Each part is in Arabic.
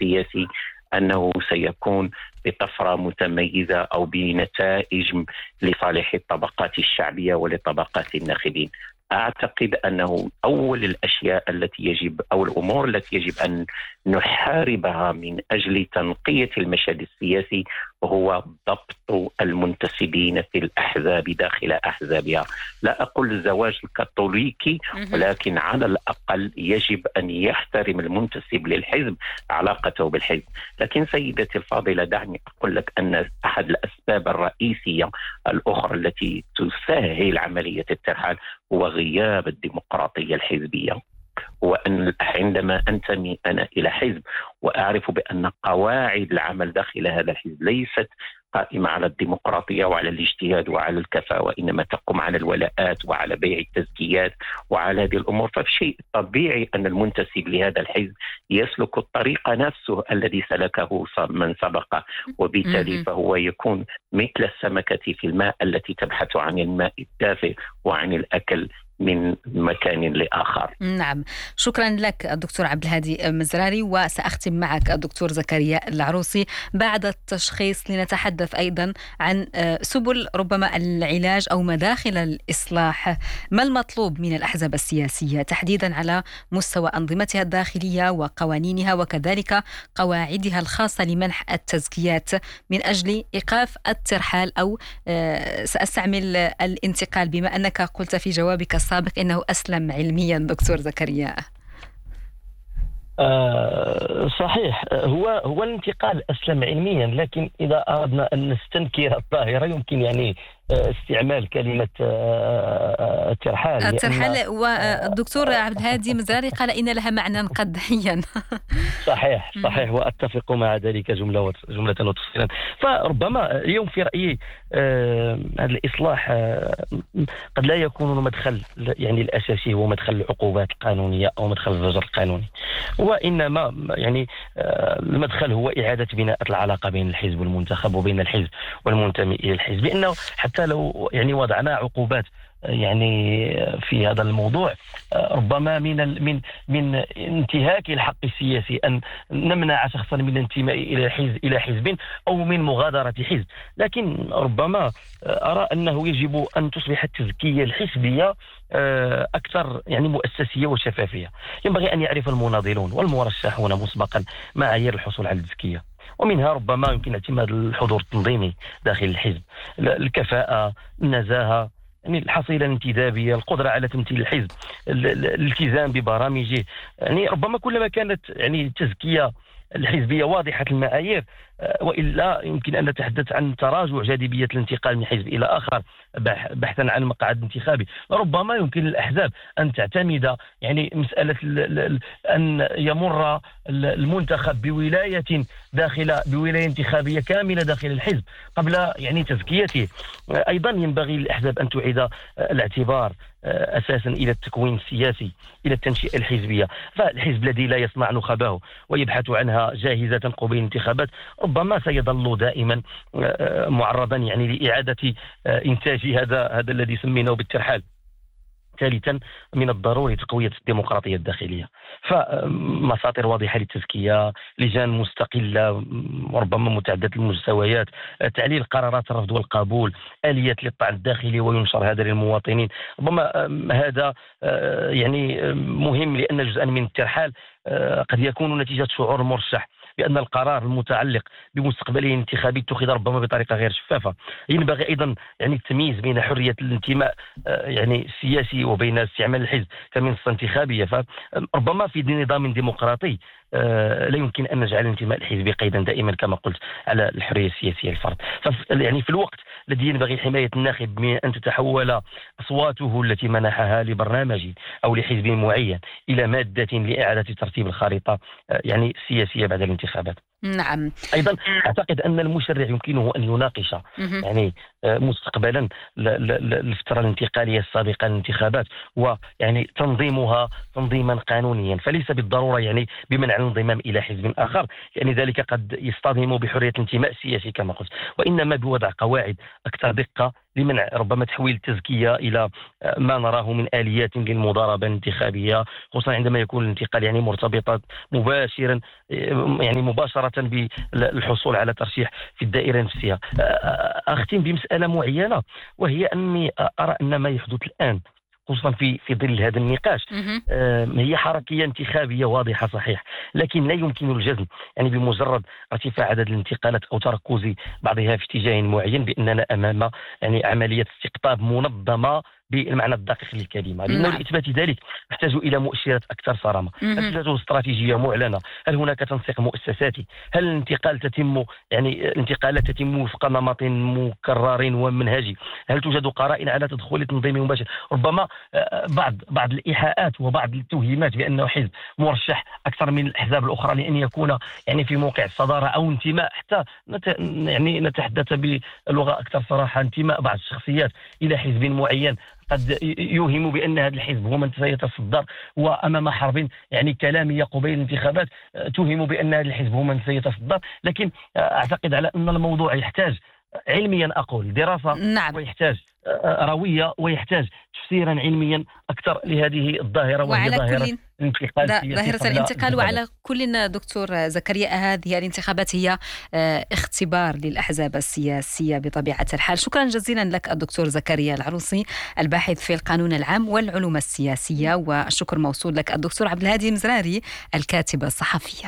السياسي أنه سيكون بطفرة متميزة أو بنتائج لصالح الطبقات الشعبية ولطبقات الناخبين. أعتقد أنه أول الأشياء التي يجب أو الأمور التي يجب أن نحاربها من أجل تنقية المشهد السياسي هو ضبط المنتسبين في الأحزاب داخل أحزابها. لا أقول الزواج الكاثوليكي، ولكن على الأقل يجب أن يحترم المنتسب للحزب علاقته بالحزب. لكن سيدتي الفاضلة، دعني أقول لك أن أحد الأسباب الرئيسية الأخرى التي تسهل عملية الترحال هو غياب الديمقراطية الحزبية. وأن عندما أنتمي أنا إلى حزب وأعرف بأن قواعد العمل داخل هذا الحزب ليست قائمة على الديمقراطية وعلى الاجتهاد وعلى الكفاءة، وإنما تقوم على الولاءات وعلى بيع التزكيات وعلى هذه الأمور، فشيء طبيعي أن المنتسب لهذا الحزب يسلك الطريق نفسه الذي سلكه من سبق، وبالتالي فهو يكون مثل السمكة في الماء التي تبحث عن الماء الدافئ وعن الأكل من مكان لآخر. نعم، شكرا لك الدكتور عبد الهادي مزراري. وسأختم معك الدكتور زكريا العروسي بعد التشخيص لنتحدث أيضا عن سبل ربما العلاج أو مداخل الإصلاح. ما المطلوب من الأحزاب السياسية تحديدا على مستوى أنظمتها الداخلية وقوانينها وكذلك قواعدها الخاصة لمنح التزكيات من أجل إيقاف الترحال أو سأستعمل الانتقال، بما أنك قلت في جوابك السابق إنه أسلم علميا دكتور زكريا؟ صحيح، هو الانتقال أسلم علميا، لكن إذا أردنا أن نستنكر الظاهرة يمكن يعني استعمال كلمة الترحال. والدكتور عبد الهادي مزراري قال إن لها معنى قدحيا. صحيح وأتفق مع ذلك جملة وتفصيلا. فربما اليوم في رأيي هذا الإصلاح قد لا يكون مدخل يعني الأساسي هو مدخل العقوبات القانونية أو مدخل الزجر القانوني، وإنما يعني المدخل هو إعادة بناء العلاقة بين الحزب والمنتخب وبين الحزب والمنتمي إلى الحزب، لأنه حتى لو يعني وضعنا عقوبات يعني في هذا الموضوع ربما من انتهاك الحق السياسي أن نمنع شخصا من الانتماء إلى حزب أو من مغادرة حزب، لكن ربما أرى أنه يجب أن تصبح التزكية الحزبية أكثر يعني مؤسسية وشفافية. ينبغي أن يعرف المناضلون والمرشحون مسبقا معايير الحصول على التزكية، ومنها ربما يمكن اعتماد الحضور التنظيمي داخل الحزب، الكفاءة، النزاهة، يعني الحصيلة الانتدابية، القدرة على تمثيل الحزب، الالتزام ببرامجه. يعني ربما كلما كانت يعني التزكية الحزبية واضحة المعايير، وإلا يمكن أن نتحدث عن تراجع جاذبية الانتقال من حزب إلى آخر بحثا عن مقعد انتخابي. ربما يمكن للأحزاب أن تعتمد يعني مسألة أن يمر المنتخب بولاية انتخابية كاملة داخل الحزب قبل يعني تزكيته. أيضا ينبغي للأحزاب أن تعيد الاعتبار أساسا إلى التكوين السياسي، إلى التنشئة الحزبية. فالحزب الذي لا يصنع نخباه ويبحث عنها جاهزة قبيل الانتخابات ربما سيظل دائما معرضا يعني لإعادة إنتاج هذا الذي سميناه بالترحال. ثالثا، من الضروري تقوية الديمقراطية الداخلية، فمساطر واضحة للتزكية، لجان مستقلة ربما متعددة المستويات، تعليل قرارات الرفض والقبول، آليات للطعن الداخلي وينشر هذا للمواطنين. ربما هذا يعني مهم، لأن جزءا من الترحال قد يكون نتيجة شعور المرشح بأن القرار المتعلق بمستقبله الانتخابي اتخذ ربما بطريقة غير شفافة. ينبغي أيضا يعني التمييز بين حرية الانتماء يعني السياسي وبين استعمال الحزب كمنصة انتخابية. فربما في نظام ديمقراطي لا يمكن أن نجعل الانتماء الحزبي قيدا دائما كما قلت على الحرية السياسية للفرد. يعني في الوقت الذي ينبغي حماية الناخب من أن تتحول أصواته التي منحها لبرنامج أو لحزب معين إلى مادة لإعادة ترتيب الخريطة يعني السياسية بعد الانتخابات. نعم. ايضا اعتقد ان المشرع يمكنه ان يناقش يعني مستقبلا الفتره الانتقاليه السابقه للانتخابات، ويعني تنظيمها تنظيما قانونيا، فليس بالضروره يعني بمنع الانضمام الى حزب اخر، يعني ذلك قد يصطدم بحريه الانتماء السياسي كما قلت، وانما بوضع قواعد اكثر دقه لمنع ربما تحويل التزكيه الى ما نراه من اليات للمضاربه الانتخابيه، خصوصا عندما يكون الانتقال يعني مرتبطا مباشرا يعني مباشره بالحصول على ترشيح في الدائره نفسها. اختم بمساله معينه، وهي اني ارى ان ما يحدث الان خصوصا في ظل هذا النقاش هي حركيه انتخابيه واضحه صحيح، لكن لا يمكن الجزم يعني بمجرد ارتفاع عدد الانتقالات او تركز بعضها في اتجاه معين باننا امام يعني عمليه استقطاب منظمه بالمعنى الدقيق للكلمه، لانه لاثبات ذلك نحتاج الى مؤشرات اكثر صرامه. هل توجد استراتيجيه معلنه؟ هل هناك تنسيق مؤسساتي؟ هل الانتقالات تتم وفق نمط مكرر ومنهجي؟ هل توجد قرائن على تدخل تنظيمي مباشر؟ ربما بعض الايحاءات وبعض التوهيمات بانه حزب مرشح اكثر من الاحزاب الاخرى لان يكون يعني في موقع الصداره او انتماء، حتى يعني نتحدث بلغه اكثر صراحه، انتماء بعض الشخصيات الى حزب معين قد يوهم بأن هذا الحزب هو من سيتصدر، وأمام حرب يعني كلامية قبيل الانتخابات توهم بأن هذا الحزب هو من سيتصدر. لكن أعتقد على أن الموضوع يحتاج علميا أقول دراسة، ويحتاج روية، ويحتاج تفسيرا علميا أكثر لهذه الظاهرة، وهي ظاهرة الانتقال. وعلى كل دكتور زكريا هذه الانتخابات هي اختبار للأحزاب السياسية بطبيعة الحال. شكرا جزيلا لك الدكتور زكريا العروسي الباحث في القانون العام والعلوم السياسية، والشكر موصول لك الدكتور عبد الهادي المزراري الكاتبة الصحفية.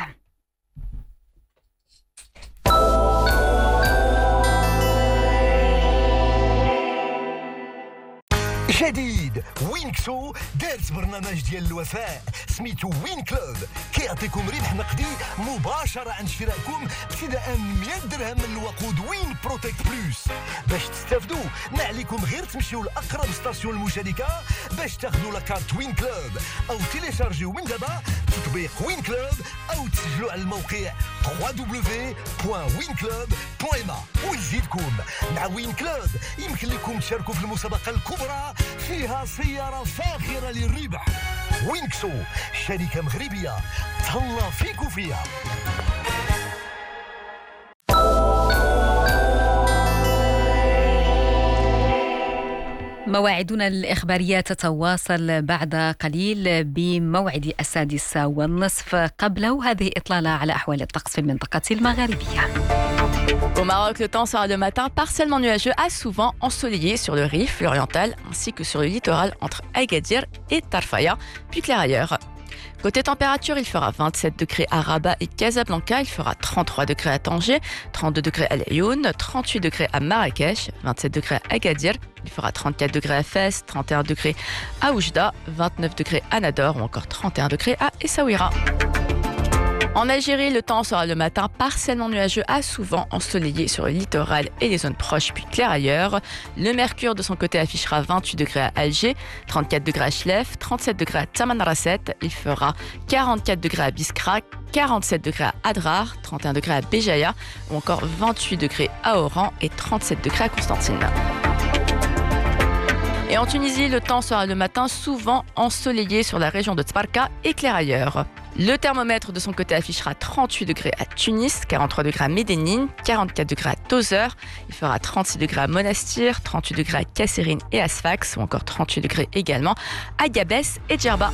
جديد وينكسو دارت برنامج ديال الوفاء سميتو وين كلوب، كيعطيكم ربح نقدي مباشره عند شرائكم ابتداء من 100 درهم من الوقود وين بروتكت بلس. باش تستافدوا ما عليكم غير تمشيو لاقرب ستاسيون المشاركه باش تاخذوا لاكارت وين كلوب، او تيليشارجيو من دابا تطبيق وين كلوب، او تسجلوا على الموقع www.winclub.ma. ونزيدكم مع وين كلوب يمكن لكم تشاركوا في المسابقه الكبرى فيها سيارة فاخرة للربح. وينكسو شركة مغربية تهلا فيكو فيها. مواعيدنا الإخبارية تتواصل بعد قليل بموعد 6:30. قبله هذه إطلالة على أحوال الطقس في المنطقة المغاربية. Au Maroc, le temps sera le matin partiellement nuageux à souvent ensoleillé sur le Rif, l'oriental, ainsi que sur le littoral entre Agadir et Tarfaya, puis clair ailleurs. Côté température, il fera 27 degrés à Rabat et Casablanca, il fera 33 degrés à Tanger, 32 degrés à Laayoune, 38 degrés à Marrakech, 27 degrés à Agadir, il fera 34 degrés à Fès, 31 degrés à Oujda, 29 degrés à Nador ou encore 31 degrés à Essaouira. En Algérie, le temps sera le matin partiellement nuageux à souvent ensoleillé sur le littoral et les zones proches puis clair ailleurs. Le mercure de son côté affichera 28 degrés à Alger, 34 degrés à Chlef, 37 degrés à Tamanrasset, il fera 44 degrés à Biskra, 47 degrés à Adrar, 31 degrés à Béjaïa ou encore 28 degrés à Oran et 37 degrés à Constantine. Et en Tunisie, le temps sera le matin souvent ensoleillé sur la région de Tbarka et clair ailleurs. Le thermomètre de son côté affichera 38 degrés à Tunis, 43 degrés à Médénine, 44 degrés à Tozeur, il fera 36 degrés à Monastir, 38 degrés à Kasserine et à Sfax ou encore 38 degrés également à Gabès et Djerba.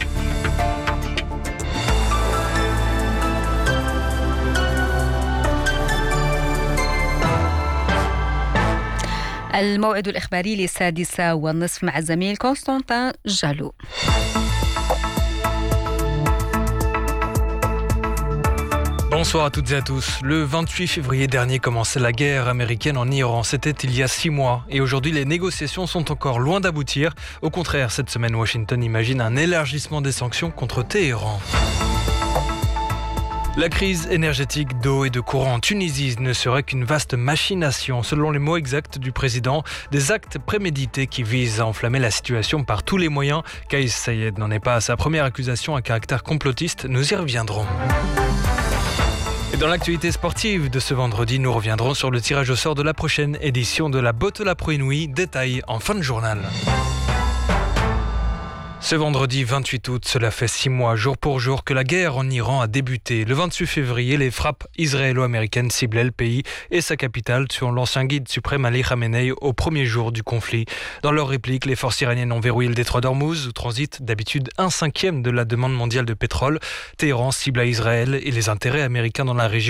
الموعد الإخباري 6:30 مع الزميل كونستانتين جالو. Bonsoir à toutes et à tous. Le 28 février dernier commençait la guerre américaine en Iran. C'était il y a 6 mois. Et aujourd'hui, les négociations sont encore loin d'aboutir. Au contraire, cette semaine, Washington imagine un élargissement des sanctions contre Téhéran. La crise énergétique d'eau et de courant en Tunisie ne serait qu'une vaste machination, selon les mots exacts du président, des actes prémédités qui visent à enflammer la situation par tous les moyens. Kais Sayed n'en est pas à sa première accusation à caractère complotiste, nous y reviendrons. Et Dans l'actualité sportive de ce vendredi, nous reviendrons sur le tirage au sort de la prochaine édition de la Botola Pro Inouï. Détail en fin de journal. Ce vendredi 28 août, cela fait 6 mois, jour pour jour, que la guerre en Iran a débuté. Le 28 février, les frappes israélo-américaines ciblaient le pays et sa capitale, tuant l'ancien guide suprême Ali Khamenei au premier jour du conflit. Dans leur réplique, les forces iraniennes ont verrouillé le détroit d'Ormuz, où transite d'habitude 1/5 de la demande mondiale de pétrole. Téhéran cible à Israël et les intérêts américains dans la région.